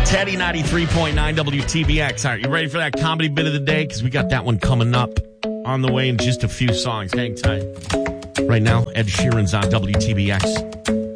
Teddy 93.9 WTBX. All right, you ready for that comedy bit of the day? Because we got that one coming up on the way in just a few songs. Hang tight. Right now, Ed Sheeran's on WTBX.